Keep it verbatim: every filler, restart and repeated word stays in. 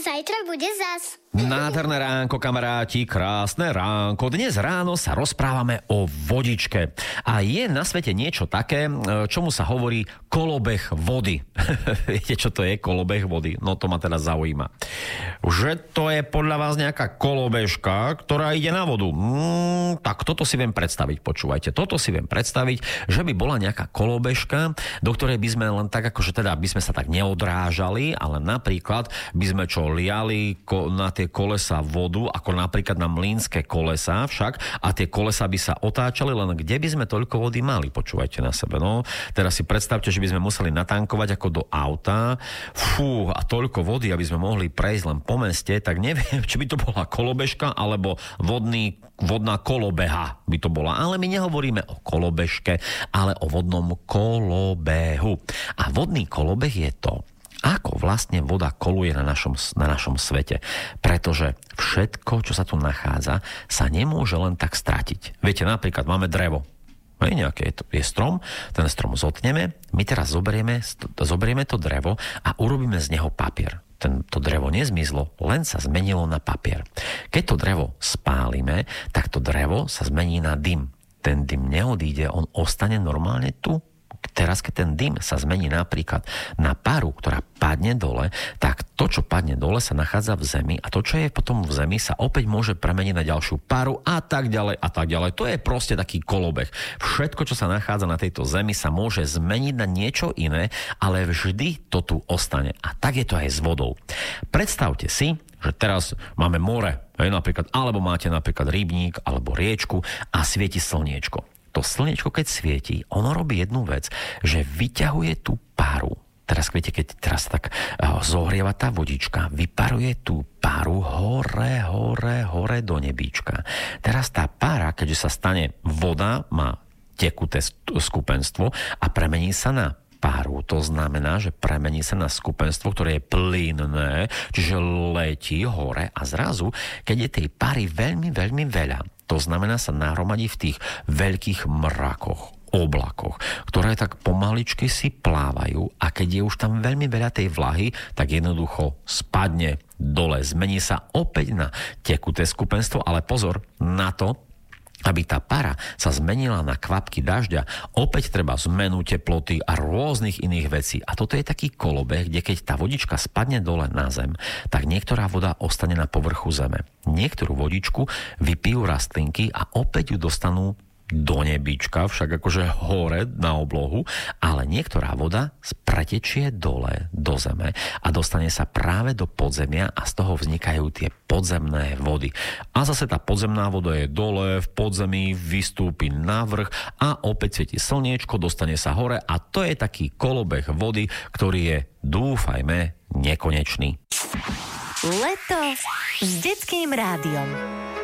zajtra bude zas. Nádherné ránko, kamaráti, krásne ránko. Dnes ráno sa rozprávame o vodičke. A je na svete niečo také, čomu sa hovorí kolobeh vody. Viete, čo to je kolobeh vody? No to ma teda zaujíma. Že to je podľa vás nejaká kolobežka, ktorá ide na vodu. Mm, tak toto si viem predstaviť, počúvajte. Toto si viem predstaviť, že by bola nejaká kolobežka, do ktorej by sme len tak, akože teda by sme sa tak neodrážali, ale napríklad by sme čo liali na tie kolesa vodu, ako napríklad na mlynské kolesá však, a tie kolesá by sa otáčali, len kde by sme toľko vody mali, počúvajte na sebe. No, teraz si predstavte, že by sme museli natankovať ako do auta, fú, a toľko vody, aby sme mohli prejsť len po meste, tak neviem, či by to bola kolobežka, alebo vodný, vodná kolobeha by to bola. Ale my nehovoríme o kolobežke, ale o vodnom kolobehu. A vodný kolobeh je to, ako vlastne voda koluje na našom, na našom svete. Pretože všetko, čo sa tu nachádza, sa nemôže len tak stratiť. Viete, napríklad máme drevo. Hej, nejaké je, to, je strom, ten strom zotneme, my teraz zoberieme, zoberieme to drevo a urobíme z neho papier. To drevo nezmizlo, len sa zmenilo na papier. Keď to drevo spálime, tak to drevo sa zmení na dym. Ten dym neodíde, on ostane normálne tu. Teraz, keď ten dym sa zmení napríklad na paru, ktorá padne dole, tak to, čo padne dole, sa nachádza v zemi a to, čo je potom v zemi, sa opäť môže premeniť na ďalšiu paru a tak ďalej a tak ďalej. To je proste taký kolobeh. Všetko, čo sa nachádza na tejto zemi, sa môže zmeniť na niečo iné, ale vždy to tu ostane. A tak je to aj s vodou. Predstavte si, že teraz máme more, hej, napríklad, alebo máte napríklad rybník alebo riečku a svieti slniečko. To slnečko, keď svieti, ono robí jednu vec, že vyťahuje tú páru. Teraz, viete, keď teraz tak zohrieva tá vodička, vyparuje tú páru hore, hore, hore do nebíčka. Teraz tá pára, keďže sa stane voda, má tekuté skupenstvo a premení sa na páru. To znamená, že premení sa na skupenstvo, ktoré je plynné, čiže letí hore a zrazu, keď je tej páry veľmi, veľmi veľa, to znamená sa nahromadí v tých veľkých mrakoch, oblakoch, ktoré tak pomaličky si plávajú a keď je už tam veľmi veľa tej vlahy, tak jednoducho spadne dole. Zmení sa opäť na tekuté skupenstvo, ale pozor na to, aby tá para sa zmenila na kvapky dažďa, opäť treba zmenu teploty a rôznych iných vecí. A toto je taký kolobeh, kde keď tá vodička spadne dole na zem, tak niektorá voda ostane na povrchu zeme. Niektorú vodičku vypijú rastlinky a opäť ju dostanú do nebíčka, však akože hore na oblohu, ale niektorá voda pretečie dole do zeme a dostane sa práve do podzemia a z toho vznikajú tie podzemné vody. A zase tá podzemná voda je dole, v podzemí vystúpi na vrch a opäť svieti slniečko, dostane sa hore a to je taký kolobeh vody, ktorý je, dúfajme, nekonečný. Leto s Detským rádiom.